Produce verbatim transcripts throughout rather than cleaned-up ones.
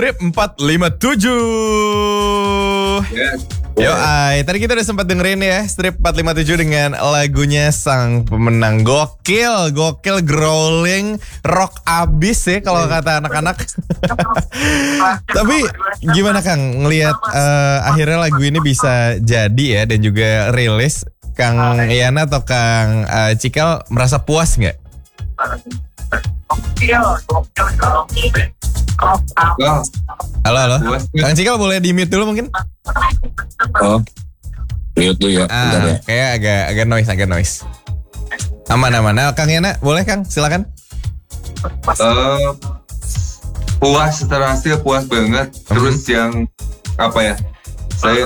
Strip empat lima tujuh. Yes. Yo, ay, tadi kita udah sempat dengerin ya Strip empat lima tujuh dengan lagunya sang pemenang. Gokil, gokil, growling, rock abis ya kalau kata anak-anak. Tapi gimana Kang ngelihat uh, akhirnya lagu ini bisa jadi ya dan juga rilis? Kang Yana atau Kang uh, Cikal merasa puas nggak? Halo, halo. Kang Cikal boleh di mute dulu mungkin? Oh, mute dulu ya. Ah, ya. Kayak agak agak noise, agak noise. Aman, aman. Nah, Kang Yana, boleh Kang? Silakan. Uh, puas secara hasil, puas banget. Terus mm-hmm. yang apa ya? Saya,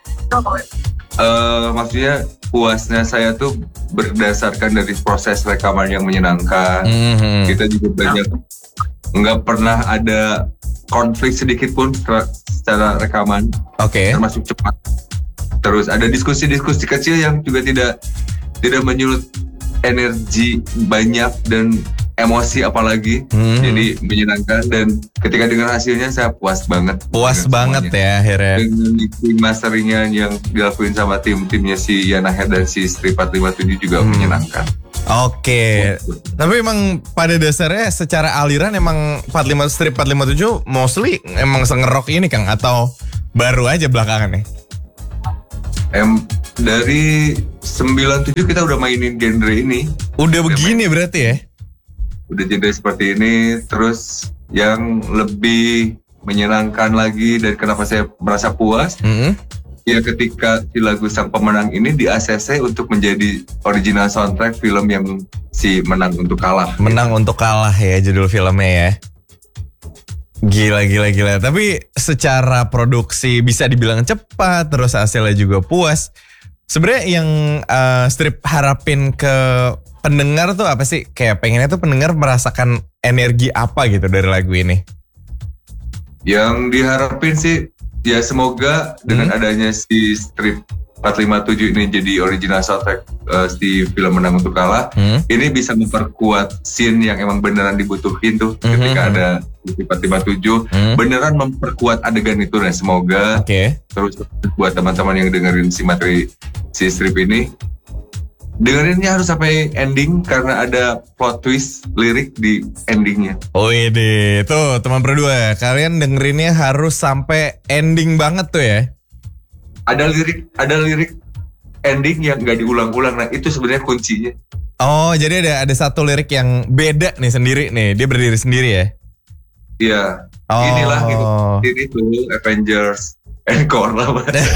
uh, maksudnya puasnya saya tuh berdasarkan dari proses rekaman yang menyenangkan. Mm-hmm. Kita juga banyak nggak pernah ada konflik sedikit pun secara rekaman. Oke. Okay. Termasuk cepat. Terus ada diskusi-diskusi kecil yang juga tidak tidak menyulut energi banyak dan emosi apalagi. Hmm. Jadi menyenangkan dan ketika dengar hasilnya saya puas banget. Puas banget semuanya. Ya akhirnya. Dengan tim masteringnya yang dilakuin sama tim-timnya si Yana Head dan si Strip empat lima tujuh juga hmm. menyenangkan. Oke, okay. Tapi emang pada dasarnya secara aliran emang empat puluh lima Strip empat lima tujuh mostly emang sengerok ini Kang atau baru aja belakangan nih? Em dari sembilan puluh tujuh kita udah mainin genre ini. Udah, udah begini main. Berarti ya? Udah genre seperti ini, terus yang lebih menyenangkan lagi dan kenapa saya merasa puas? Mm-hmm. Ya ketika si lagu sang pemenang ini di-A C C untuk menjadi original soundtrack film yang si Menang Untuk Kalah. Menang gitu. Untuk Kalah ya judul filmnya ya. Gila, gila, gila. Tapi secara produksi bisa dibilang cepat, terus hasilnya juga puas. Sebenarnya yang uh, Strip harapin ke pendengar tuh apa sih? Kayak pengennya tuh pendengar merasakan energi apa gitu dari lagu ini? Yang diharapin sih ya semoga dengan hmm. adanya si Strip empat lima tujuh ini jadi original soundtrack uh, di film Menang Untuk Kalah, hmm. ini bisa memperkuat scene yang emang beneran dibutuhin tuh hmm. ketika ada empat lima tujuh, hmm. beneran memperkuat adegan itu dan semoga okay. Terus buat teman-teman yang dengerin si materi si Strip ini dengerinnya harus sampai ending karena ada plot twist lirik di endingnya. Oh ini tuh teman berdua, kalian dengerinnya harus sampai ending banget tuh ya. Ada lirik, ada lirik ending yang nggak diulang-ulang. Nah itu sebenarnya kuncinya. Oh jadi ada ada satu lirik yang beda nih sendiri nih, dia berdiri sendiri ya? Iya. Oh. Inilah gitu. Ini tuh Avengers Encore lah.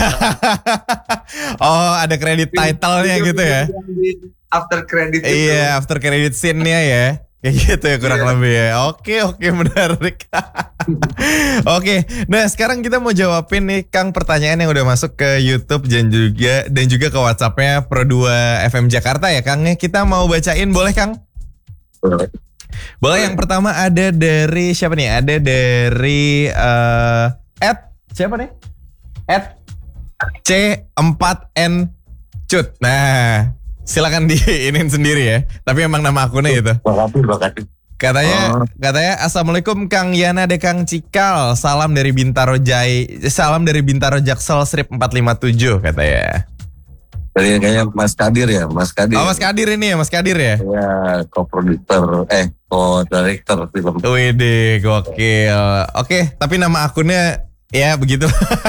Oh ada kredit title-nya gitu ya? After credit. Iya after credit scene-nya ya. Kayak gitu ya kurang yeah. lebih ya. Oke oke menarik. Oke, nah sekarang kita mau jawabin nih Kang pertanyaan yang udah masuk ke YouTube dan juga dan juga ke WhatsApp-nya Pro dua F M Jakarta ya Kang. Kita mau bacain boleh Kang? Boleh. Boleh. Yang pertama ada dari siapa nih? Ada dari uh, at siapa nih? At C empat N Cut. Nah, silakan diinin sendiri ya. Tapi emang nama akunnya gitu. Makasih, makasih. Katanya, oh. katanya Assalamualaikum Kang Yana de Kang Cikal. Salam dari Bintaro Jai, salam dari Bintaro Jaksel Strip empat lima tujuh katanya. Dari kayaknya Mas Kadir ya, Mas Kadir. Oh Mas Kadir ini ya, Mas Kadir ya? Ya, co-producer, eh co-director film. Widih, gokil. Oke, tapi nama akunnya ya begitu.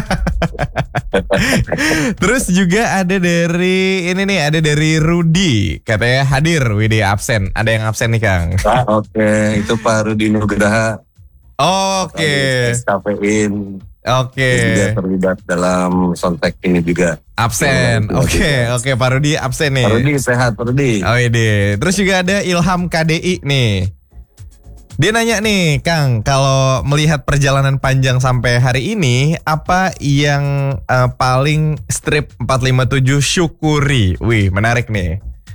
Terus juga ada dari ini nih, ada dari Rudi, katanya hadir, widih absen. Ada yang absen nih Kang. Ah, Oke, okay. Itu Pak Rudi Nugraha. Oh, Oke. Okay. Kafein. Oke. Okay. Juga terlibat dalam soundtrack ini juga. Absen. Oke, okay. oke okay. Pak Rudi absen nih. Pak Rudi sehat, Pak Rudi. Oh ini. Terus juga ada Ilham K D I nih. Dia nanya nih, Kang, kalau melihat perjalanan panjang sampai hari ini, apa yang uh, paling Strip empat lima tujuh syukuri? Wih, menarik nih.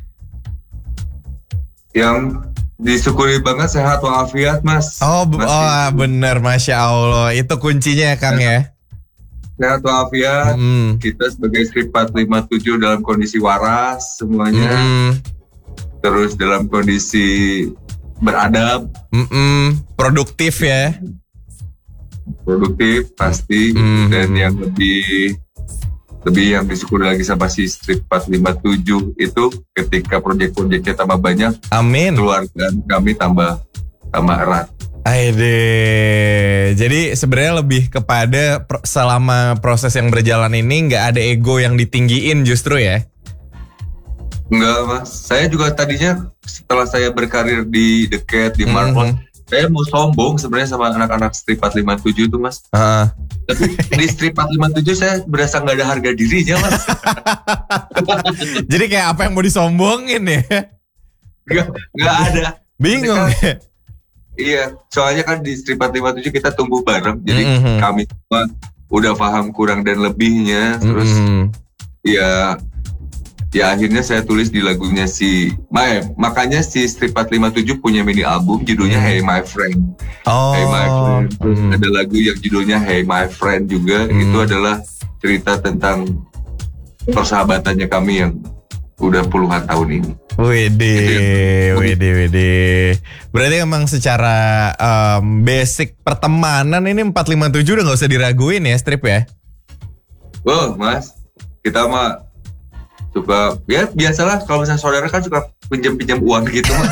Yang disyukuri banget sehat walafiat, Mas. Oh, Mas oh bener, Masya Allah. Itu kuncinya ya, Kang ya? Sehat walafiat, hmm. kita sebagai Strip empat lima tujuh dalam kondisi waras semuanya. Hmm. Terus dalam kondisi beradab, Mm-mm, produktif ya. produktif pasti, mm. dan yang lebih lebih yang disyukuri lagi sama si Strip empat lima tujuh itu ketika proyek-proyeknya tambah banyak, amin, keluarga kami tambah tambah erat. Aide, jadi sebenarnya lebih kepada pro, selama proses yang berjalan ini nggak ada ego yang ditinggiin justru ya? Enggak mas, saya juga tadinya setelah saya berkarir di The Cat, di Marvel, mm-hmm. saya mau sombong sebenarnya sama anak-anak Strip empat lima tujuh itu mas. Uh. Tapi di Strip empat lima tujuh saya berasa nggak ada harga dirinya mas. Jadi kayak apa yang mau disombongin ya? Nggak, nggak ada. Bingung ya? Iya, soalnya kan di Strip empat lima tujuh kita tumbuh bareng, jadi mm-hmm. kami semua udah paham kurang dan lebihnya, terus mm-hmm. ya, ya akhirnya saya tulis di lagunya si, makanya si Strip empat lima tujuh punya mini album judulnya mm-hmm. Hey My Friend, oh. Hey My Friend, terus mm-hmm. ada lagu yang judulnya Hey My Friend juga, mm-hmm. itu adalah cerita tentang persahabatannya kami yang udah puluhan tahun ini. Wede, wede, wede. Berarti emang secara um, basic pertemanan ini empat lima tujuh udah gak usah diraguin ya Strip ya? Oh mas, kita mah suka, ya biasalah kalau misalnya saudara kan suka pinjam-pinjam uang gitu mas.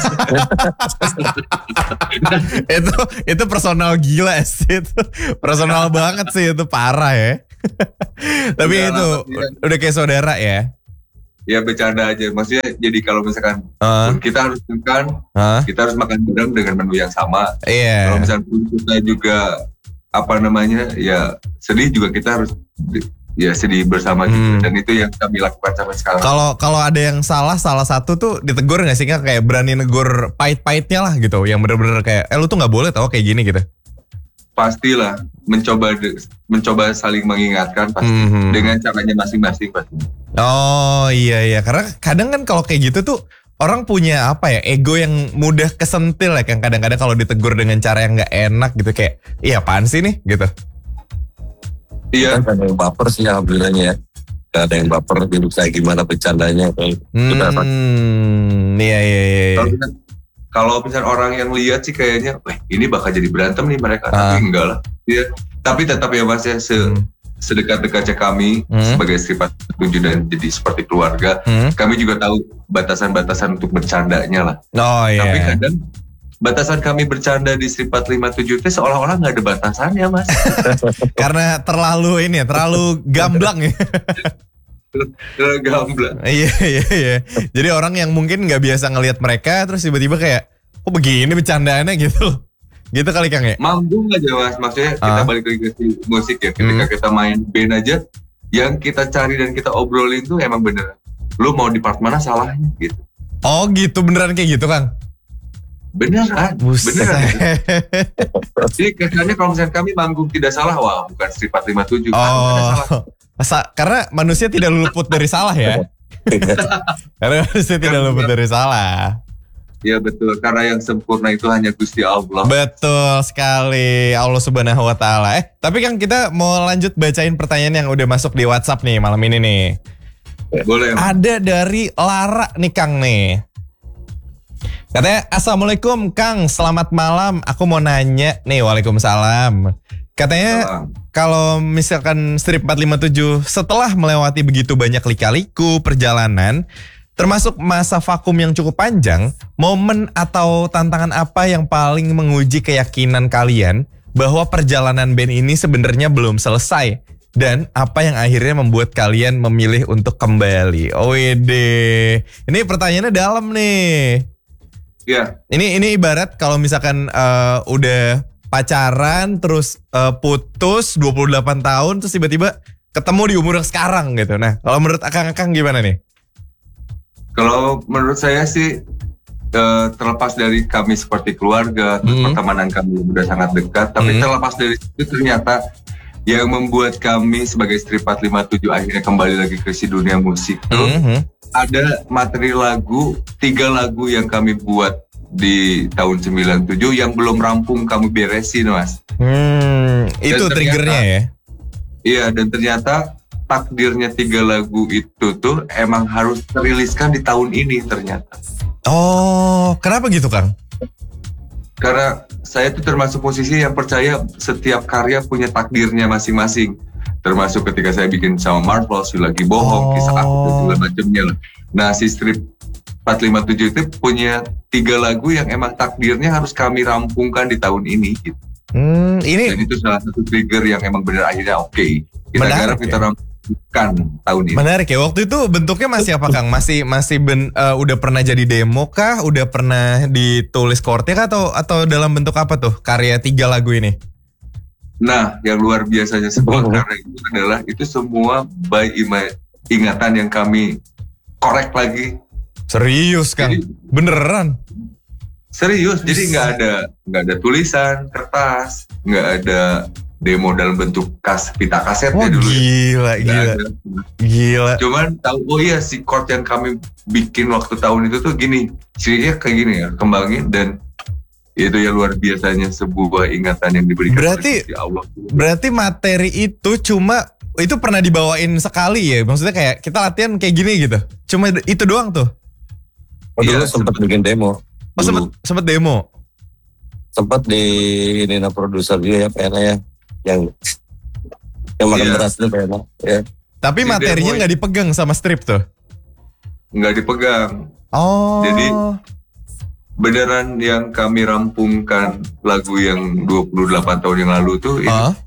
itu itu personal gila sih, itu personal banget sih, itu parah ya. Tapi ya, itu ya. Udah kayak saudara ya? Ya bercanda aja, maksudnya jadi kalau misalkan uh. kita harus makan, uh. kita harus makan bareng dengan menu yang sama. Yeah. Kalau misalkan kita juga apa namanya ya sedih juga kita harus ya sedih bersama hmm. juga, dan itu yang kami lakukan sampai sekarang. Kalau kalau ada yang salah salah satu tuh ditegur nggak sih, kayak berani negur pahit-pahitnya lah gitu, yang bener-bener kayak eh lu tuh nggak boleh tau kayak gini gitu. Pastilah mencoba mencoba saling mengingatkan pasti mm-hmm. dengan caranya masing-masing pasti. Oh iya iya, karena kadang kan kalau kayak gitu tuh orang punya apa ya, ego yang mudah kesentil ya, kan kadang-kadang kalau ditegur dengan cara yang nggak enak gitu kayak iya apaan sih nih gitu. Iya. Kan ada yang baper sih alhamdulillahnya ya. Gak ada yang baper gitu kayak gimana bercandanya kayak. Hmm, iya iya iya. Kalau misalnya orang yang lihat sih kayaknya, wah ini bakal jadi berantem nih mereka, ah. tapi enggak lah. Ya, tapi tetap ya mas ya, se hmm. sedekat-dekatnya kami hmm. sebagai Strip empat tujuh dan jadi seperti keluarga, hmm. kami juga tahu batasan-batasan untuk bercandanya lah. Oh iya. Tapi kadang batasan kami bercanda di Strip empat lima tujuh itu seolah-olah nggak ada batasannya mas. Karena terlalu ini ya, terlalu gamblang ya. Gamblang. Iya iya iya. Jadi orang yang mungkin nggak biasa ngelihat mereka terus tiba-tiba kayak, kok begini bercandaannya gitu. Gitu kali Kang ya. Mambung aja mas, maksudnya kita ah. balik lagi ke musik ya. Ketika hmm. kita main band aja, yang kita cari dan kita obrolin tuh emang bener. Lu mau di part mana salahnya gitu. Oh gitu, beneran kayak gitu Kang? Beneran, Buset. beneran. Jadi kesannya kalau misalnya kami manggung tidak salah, wah bukan Strip empat lima tujuh. Oh. Kan, Sa- karena manusia tidak luput dari salah ya. Karena manusia tidak luput dari salah. Iya betul, karena yang sempurna itu hanya Gusti Allah. Betul sekali, Allah Subhanahu Wa Taala. Eh, tapi Kang kita mau lanjut bacain pertanyaan yang udah masuk di WhatsApp nih malam ini nih. Boleh. Ada dari Lara nih Kang nih. Katanya, Assalamualaikum Kang, selamat malam. Aku mau nanya nih, Waalaikumsalam. Katanya kalau misalkan Strip empat lima tujuh setelah melewati begitu banyak lika-liku perjalanan, termasuk masa vakum yang cukup panjang, momen atau tantangan apa yang paling menguji keyakinan kalian bahwa perjalanan band ini sebenarnya belum selesai? Dan apa yang akhirnya membuat kalian memilih untuk kembali? Oh wede, ini pertanyaannya dalam nih. Iya. Ini ini ibarat kalau misalkan uh, udah pacaran terus uh, putus dua puluh delapan tahun terus tiba-tiba ketemu di umur yang sekarang gitu. Nah, kalau menurut Akang-akang gimana nih? Kalau menurut saya sih uh, terlepas dari kami seperti keluarga, mm-hmm. pertemanan kami sudah sangat dekat, tapi mm-hmm. terlepas dari itu ternyata yang membuat kami sebagai Strip empat lima tujuh akhirnya kembali lagi ke si dunia musik itu mm-hmm. ada materi lagu, tiga lagu yang kami buat di tahun sembilan puluh tujuh yang belum rampung kami beresin mas. Hmm, itu ternyata, triggernya ya? Iya, dan ternyata takdirnya tiga lagu itu tuh emang harus teriliskan di tahun ini ternyata. Oh, kenapa gitu Kang? karena saya tuh termasuk posisi yang percaya setiap karya punya takdirnya masing-masing. Termasuk ketika saya bikin sama Marvel, si lagi bohong, oh. kisah aku dan segala macamnya lah. Nah si strip empat lima tujuh itu punya tiga lagu yang emang takdirnya harus kami rampungkan di tahun ini gitu. Hmm, ini dan itu salah satu trigger yang emang benar akhirnya oke okay. Kita garap, kita ya? rampungkan tahun ini. Menarik ya. Waktu itu bentuknya masih apa Kang? Masih masih ben, uh, udah pernah jadi demo kah? Udah pernah ditulis chordnya kah? Atau atau dalam bentuk apa tuh karya tiga lagu ini? Nah, yang luar biasanya semua oh. karena itu adalah itu semua by ima- ingatan yang kami korek lagi. Serius Kang? Jadi, beneran? Serius, jadi nggak ada nggak ada tulisan, kertas, nggak ada demo dalam bentuk kas pita kasetnya. Wah, dulu. Gila, ya. gila, ada. gila. Cuman tahu, oh iya si chord yang kami bikin waktu tahun itu tuh gini, cirinya kayak gini ya, kembangin dan itu ya luar biasanya sebuah ingatan yang diberikan berarti, oleh Allah. Berarti materi itu cuma itu pernah dibawain sekali ya, maksudnya kayak kita latihan kayak gini gitu, cuma itu doang tuh. Oh, dulu ya, sempat bikin demo. Oh sempat sempat demo. Sempat di ini na produser dia ya P N A ya yang yang makan yeah. beras itu P N A ya. Tapi di materinya nggak dipegang sama strip tuh. Nggak dipegang. Oh. Jadi beneran yang kami rampungkan lagu yang dua puluh delapan tahun yang lalu tuh uh? itu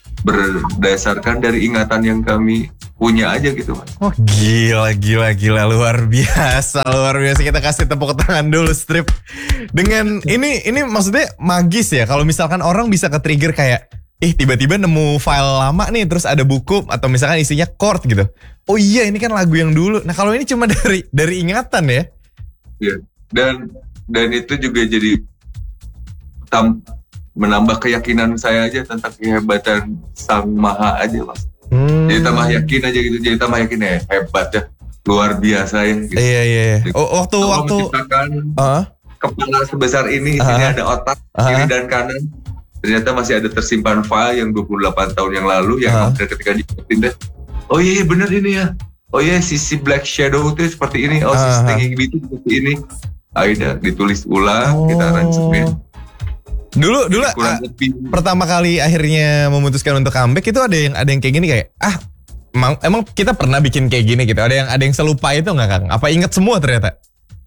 berdasarkan dari ingatan yang kami punya aja gitu Mas. Oh gila gila gila luar biasa luar biasa, kita kasih tepuk tangan dulu strip. Dengan ini ini maksudnya magis ya kalau misalkan orang bisa ke-trigger kayak ih tiba-tiba nemu file lama nih terus ada buku atau misalkan isinya chord gitu. Oh iya ini kan lagu yang dulu. Nah kalau ini cuma dari dari ingatan ya. Iya. Dan dan itu juga jadi tam, menambah keyakinan saya aja tentang kehebatan Sang Maha aja Mas. Hmm. Jadi tambah yakin aja gitu, jadi tambah yakin ya hebat ya, luar biasa ya. Gitu. Iya iya. Oh, waktu Allah waktu menciptakan uh, kepala sebesar ini, uh, ini ada otak uh, kiri dan kanan. Ternyata masih ada tersimpan file yang dua puluh delapan tahun yang lalu yang uh, ketika dipindah. Oh iya bener ini ya. Oh iya sisi Black Shadow itu seperti ini. Oh uh, sisi Stinging Beat itu seperti ini. Aida ditulis ulang, oh. kita aransemen. Dulu dulu ah, pertama kali akhirnya memutuskan untuk comeback itu ada yang ada yang kayak gini kayak ah emang, emang kita pernah bikin kayak gini gitu. Ada yang ada yang selupa itu nggak Kang? Apa inget semua ternyata?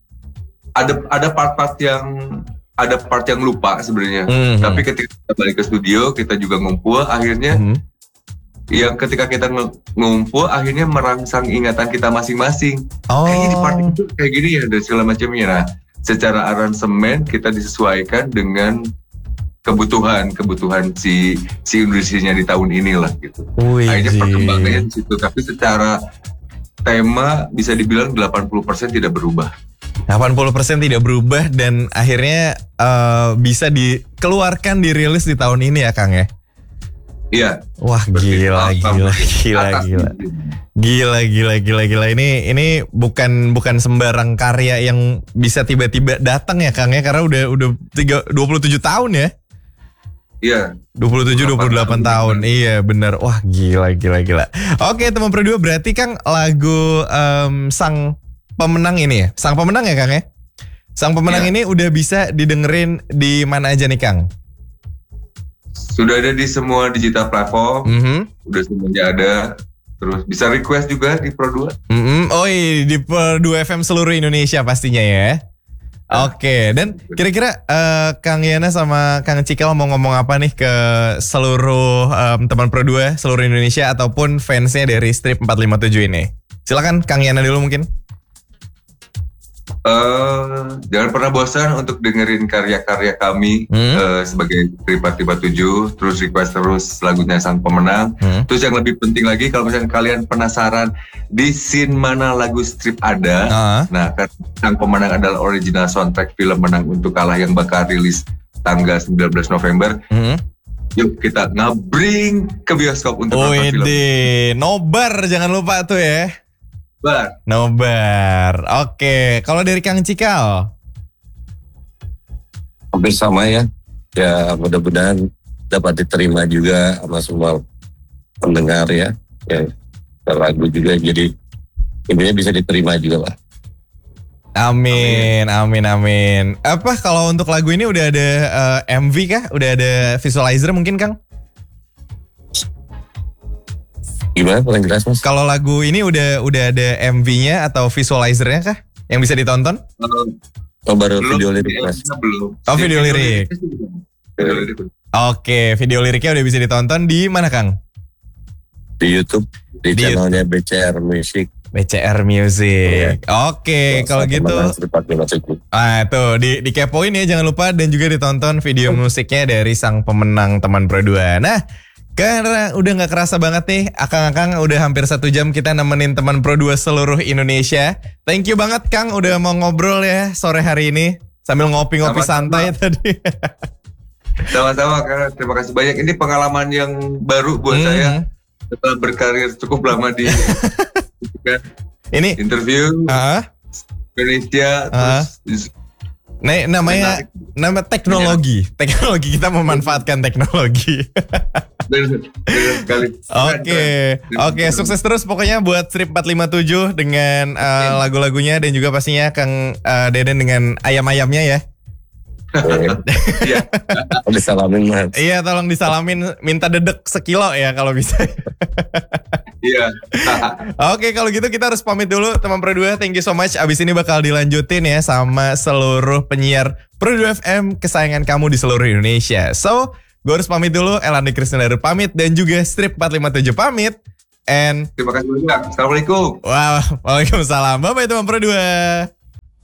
Ada ada part-part yang ada part yang lupa sebenarnya. Mm-hmm. Tapi ketika kita balik ke studio kita juga ngumpul akhirnya mm-hmm. yang ketika kita ngumpul akhirnya merangsang ingatan kita masing-masing. Oh. Kayaknya di part itu kayak gini ya dan segala macamnya. Nah, secara aransemen kita disesuaikan dengan kebutuhan kebutuhan si si Indonesianya di tahun inilah gitu. Wih, akhirnya perkembangannya di situ. Tapi secara tema bisa dibilang delapan puluh persen tidak berubah. delapan puluh persen tidak berubah dan akhirnya uh, bisa dikeluarkan dirilis di tahun ini ya Kang ya. Iya. Wah gila gila gila gila. Gila gila gila gila ini ini bukan bukan sembarang karya yang bisa tiba-tiba datang ya Kang ya, karena udah udah dua puluh tujuh tahun ya. Iya. dua puluh tujuh dua puluh delapan tahun. Iya benar. Wah gila gila gila. Oke teman Pro dua, berarti Kang lagu um, Sang Pemenang ini ya. Sang Pemenang ya Kang ya. Sang Pemenang ya. Ini udah bisa didengerin di mana aja nih Kang? Sudah ada di semua digital platform. Mm-hmm. Udah semuanya ada. Terus bisa request juga di Pro dua. Mm-hmm. Oh iya di Pro dua F M seluruh Indonesia pastinya ya. Oke, okay. Dan kira-kira uh, Kang Yana sama Kang Cikal mau ngomong apa nih ke seluruh um, teman Pro dua seluruh Indonesia ataupun fansnya dari Strip empat lima tujuh ini? Silakan Kang Yana dulu mungkin. Uh, jangan pernah bosan untuk dengerin karya-karya kami hmm. uh, sebagai Strip empat lima tujuh, terus request terus lagunya Sang Pemenang. Hmm. Terus yang lebih penting lagi kalau misalnya kalian penasaran di scene mana lagu Strip ada, uh. nah kan Sang Pemenang adalah original soundtrack film Menang Untuk Kalah yang bakal rilis tanggal sembilan belas November. Hmm. Yuk kita ngabring ke bioskop untuk nonton film. Nobar jangan lupa tuh ya. Bar. Nobar. Oke, kalau dari Kang Cikal? Hampir sama ya. Ya mudah-mudahan dapat diterima juga sama semua pendengar ya. Ya lagu juga jadi intinya bisa diterima juga lah. Amin, amin, amin. Apa kalau untuk lagu ini udah ada uh, M V kah? Udah ada visualizer mungkin, Kang? Gimana kurang jelas, Mas? Kalau lagu ini udah udah ada M V-nya atau visualizernya kah yang bisa ditonton? Oh, baru Belum, video lirik, ya, Mas. Belum. Oh, video lirik. Video lirik. Oke, video liriknya udah bisa ditonton di mana, Kang? Di YouTube, di, Di channelnya B C R Music. B C R Music. Oke, kalau gitu. Ah, tuh di dikepoin ya, jangan lupa, dan juga ditonton video musiknya dari sang pemenang teman Pro dua. Nah, karena udah nggak kerasa banget nih, Akang-akang udah hampir satu jam kita nemenin teman Pro dua seluruh Indonesia. Thank you banget, Kang, udah mau ngobrol ya sore hari ini sambil ngopi-ngopi santai tadi. Sama-sama, Kang. Terima kasih banyak. Ini pengalaman yang baru buat hmm. saya setelah berkarir cukup lama di ini interview uh, Indonesia uh, terus nah, namanya nama teknologi ya. Teknologi, kita memanfaatkan teknologi. Benar sekali. Oke, oke, sukses terus pokoknya buat Strip empat lima tujuh dengan uh, lagu-lagunya, dan juga pastinya Kang uh, Deden dengan ayam-ayamnya ya. Iya. Disalamin, Mas. Iya, tolong disalamin, minta dedek sekilo ya kalau bisa. Iya. Oke, kalau gitu kita harus pamit dulu teman Pro dua. Thank you so much. Abis ini bakal dilanjutin ya sama seluruh penyiar Pro dua F M kesayangan kamu di seluruh Indonesia. So, gue harus pamit dulu. Elandi Krisnandar pamit, dan juga Strip empat lima tujuh pamit. And Terima kasih banyak. Assalamualaikum. wow, waalaikumsalam. Bye bye teman Pro dua.